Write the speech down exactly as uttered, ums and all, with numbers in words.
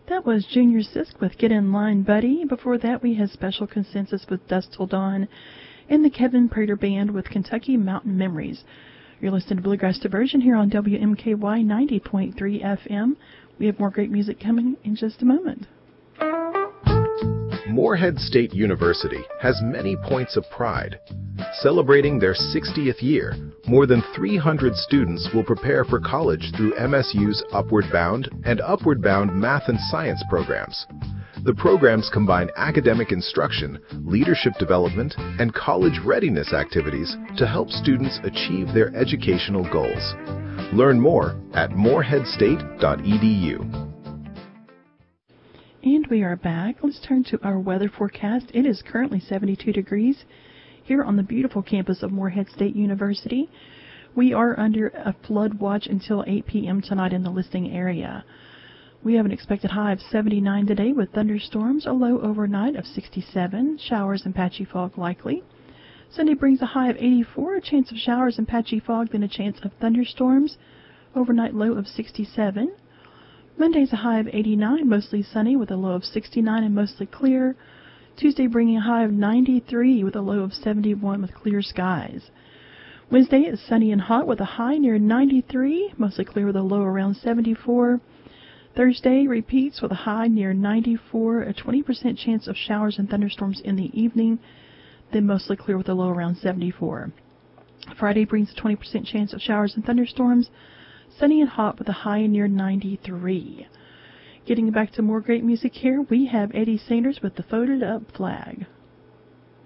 That was Junior Sisk with Get In Line, Buddy. Before that, we had Special Consensus with Dusk Till Dawn, and the Kevin Prater Band with Kentucky Mountain Memories. You're listening to Bluegrass Diversion here on W M K Y ninety point three F M. We have more great music coming in just a moment. Morehead State University has many points of pride. Celebrating their sixtieth year, more than three hundred students will prepare for college through M S U's Upward Bound and Upward Bound Math and Science programs. The programs combine academic instruction, leadership development, and college readiness activities to help students achieve their educational goals. Learn more at morehead state dot e d u. And we are back. Let's turn to our weather forecast. It is currently seventy-two degrees here on the beautiful campus of Morehead State University. We are under a flood watch until eight p.m. tonight in the listing area. We have an expected high of seventy-nine today with thunderstorms, a low overnight of sixty-seven, showers and patchy fog likely. Sunday brings a high of eighty-four, a chance of showers and patchy fog, then a chance of thunderstorms, overnight low of sixty-seven. Monday's a high of eighty-nine, mostly sunny with a low of sixty-nine and mostly clear. Tuesday bringing a high of ninety-three with a low of seventy-one with clear skies. Wednesday is sunny and hot with a high near ninety-three, mostly clear with a low around seventy-four. Thursday repeats with a high near ninety-four, a twenty percent chance of showers and thunderstorms in the evening, then mostly clear with a low around seventy-four. Friday brings a twenty percent chance of showers and thunderstorms, sunny and hot with a high near ninety-three. Getting back to more great music here, we have Eddie Sanders with the Folded Up Flag.